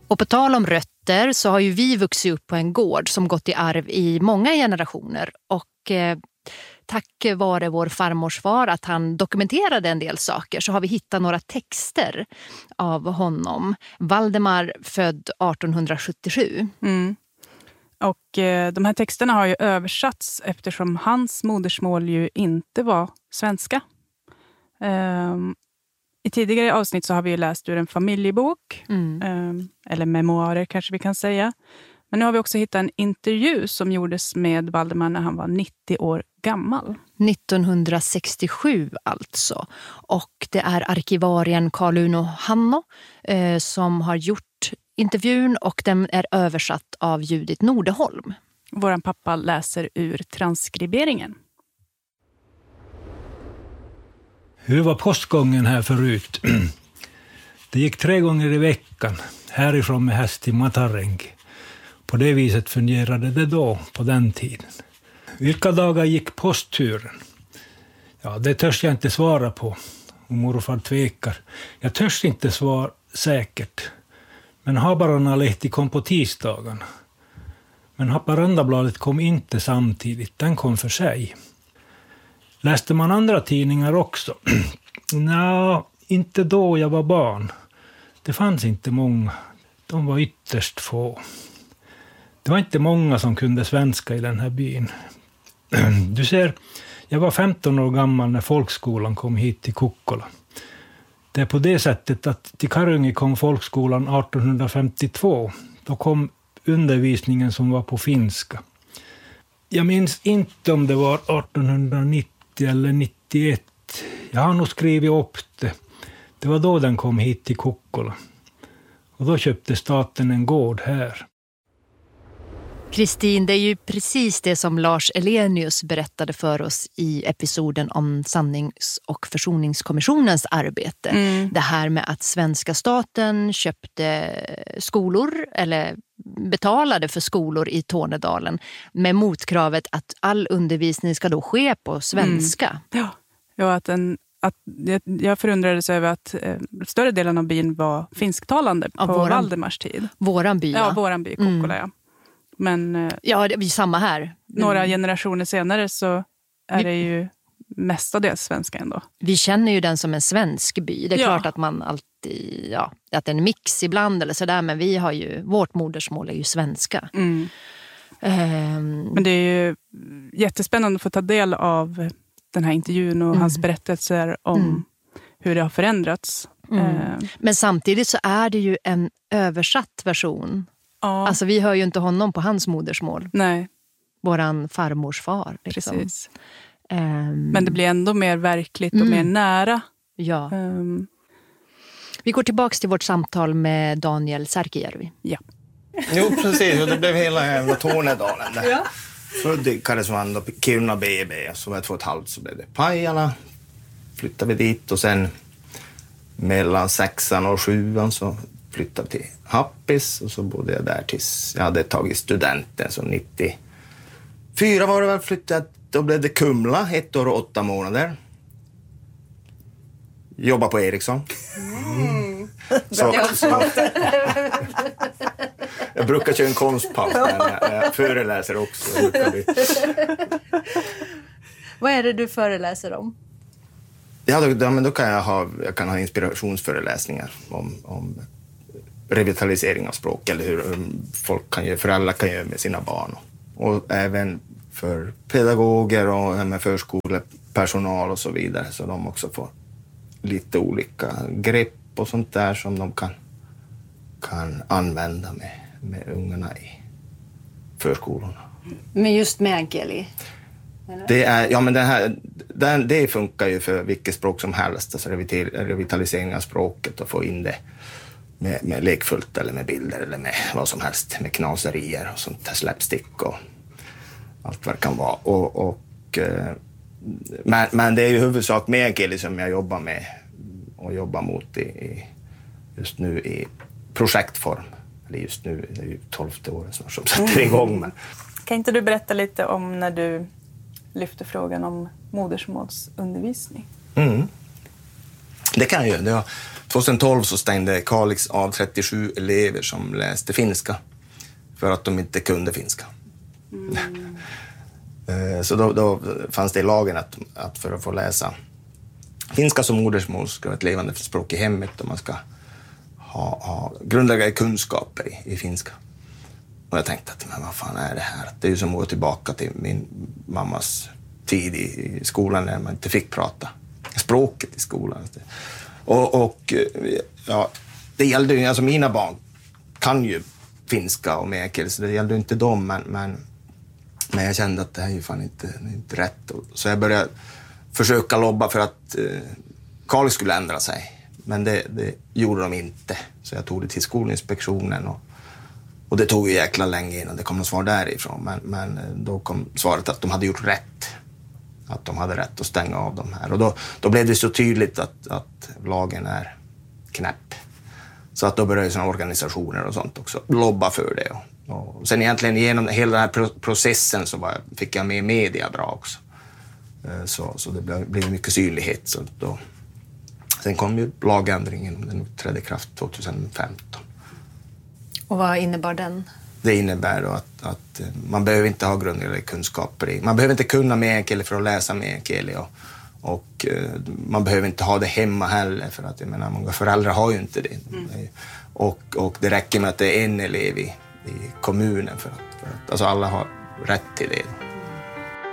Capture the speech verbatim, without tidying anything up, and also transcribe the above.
Och på tal om rötter så har ju vi vuxit upp på en gård som gått i arv i många generationer. Och eh, tack vare vår farmors far att han dokumenterade en del saker så har vi hittat några texter av honom. Valdemar född arton sjuttiosju. Mm. Och eh, de här texterna har ju översatts eftersom hans modersmål ju inte var svenska. Um, I tidigare avsnitt så har vi ju läst ur en familjebok. Mm. Um, eller memoarer kanske vi kan säga. Men nu har vi också hittat en intervju som gjordes med Valdemar när han var nittio år gammal. nittonhundrasextiosju alltså. Och det är arkivarien Carl-Uno Hanno eh, som har gjort intervjun och den är översatt av Judith Nordeholm. Våran pappa läser ur transkriberingen. Hur var postgången här förut? Det gick tre gånger i veckan, härifrån med häst till Matarengi. På det viset fungerade det då, på den tiden. Vilka dagar gick postturen? Ja, det törs jag inte svara på. Och morfar tvekar. Jag törs inte svara säkert. Men Haparanalehti kom på tisdagen. Men Haparandabladet kom inte samtidigt, den kom för sig. Läste man andra tidningar också? Nå, inte då jag var barn. Det fanns inte många. De var ytterst få. Det var inte många som kunde svenska i den här byn. Du ser, jag var femton år gammal när folkskolan kom hit till Kokkola. Det är på det sättet att till Karungi kom folkskolan arton femtiotvå. Då kom undervisningen som var på finska. Jag minns inte om det var arton nittio eller nittioett. Jag har nog skrivit upp det. Det var då den kom hit till Kokkola. Och då köpte staten en gård här. Kristin, det är ju precis det som Lars Elenius berättade för oss i episoden om sannings- och försoningskommissionens arbete. Mm. Det här med att svenska staten köpte skolor eller betalade för skolor i Tornedalen med motkravet att all undervisning ska då ske på svenska. Mm. Ja, ja att en, att, jag, jag förundrades över att eh, större delen av byn var finsktalande på våran, Valdemars tid. Våran by, ja. Ja, våran by, Kokkola, mm. ja. Men ja, det är samma här. Några generationer senare så är det ju mestadels svenska ändå. Vi känner ju den som en svensk by. Det är ja. klart att man alltid, ja, att det är en mix ibland eller sådär. Men vi har ju, vårt modersmål är ju svenska. Mm. Um, men det är ju jättespännande att få ta del av den här intervjun och mm. hans berättelser om mm. hur det har förändrats. Mm. Uh. Men samtidigt så är det ju en översatt version. Ja. Alltså vi hör ju inte honom på hans modersmål. Nej. Våran farmors far. Liksom. Precis. Um, Men det blir ändå mer verkligt och mm. mer nära. Ja. Um. Vi går tillbaka till vårt samtal med Daniel Särkijärvi. Ja. Jo, precis. Och det blev hela jävla Tornedalen där. Ja. Född i Karesuando, Kiruna B B. Så var två och ett halvt så blev det Pajala. Flyttade vi dit och sen mellan sexan och sjuan så flyttade till Happis och så bodde jag där tills jag hade tagit studenten. Så nittiofyra var det väl flyttade. Då blev det Kumla, ett år och åtta månader. Jobba på Ericsson. Mm. Så, så. Jag brukar köra en konstpaus när jag, när jag föreläser också. Vad är det du föreläser om? Ja, då, då, men då kan jag ha, jag kan ha inspirationsföreläsningar om, om revitalisering av språk eller hur folk kan göra, föräldrar kan göra med sina barn. Och även för pedagoger och med förskolepersonal och så vidare, så de också får lite olika grepp och sånt där som de kan, kan använda med, med ungarna i förskolorna. Men just meänkieli? Det är, ja men det här, det, det funkar ju för vilket språk som helst, alltså revitalisering av språket och få in det med, med lekfullt eller med bilder eller med vad som helst, med knaserier och sånt där, slapstick och allt vad det kan vara. Och, och, men, men det är ju huvudsak meänkieli som jag jobbar med och jobbar mot i, i, just nu i projektform. Eller just nu, det är ju tolfte året snart som sätter igång. Men. Kan inte du berätta lite om när du lyfter frågan om modersmålsundervisning? Mm. Det kan jag göra. tjugohundratolv så stängde Kalix av trettiosju elever som läste finska för att de inte kunde finska. Mm. Så då, då fanns det i lagen att, att för att få läsa finska som modersmål ska vara ett levande språk i hemmet och man ska ha, ha grundläggande kunskaper i, i finska. Och jag tänkte att men vad fan är det här? Det är ju som att gå tillbaka till min mammas tid i skolan när man inte fick prata språket i skolan. Och, och ja, det gällde ju, alltså mina barn kan ju finska och meänkieli, så det gällde inte dem, men, men, men jag kände att det här är ju fan inte, inte rätt. Så jag började försöka lobba för att eh, Kalix skulle ändra sig, men det, det gjorde de inte. Så jag tog det till Skolinspektionen och, och det tog ju jäkla länge innan det kom något svar därifrån, men, men då kom svaret att de hade gjort rätt. Att de hade rätt att stänga av de här. Och då, då blev det så tydligt att, att lagen är knäpp. Så att då började såna organisationer och sånt också lobba för det. Och, och sen egentligen genom hela den här processen så var, fick jag med media bra också. Så, så det blev, blev mycket synlighet. Så då, sen kom ju lagändringen, den trädde i kraft tjugohundrafemton. Och vad innebar den? Det innebär då att, att man behöver inte ha grundläggande kunskaper i. Man behöver inte kunna meänkieli för att läsa meänkieli och, och man behöver inte ha det hemma heller för att jag menar, många föräldrar har ju inte det. Mm. Och, och det räcker med att det är en elev i, i kommunen för att, för att alltså alla har rätt till det.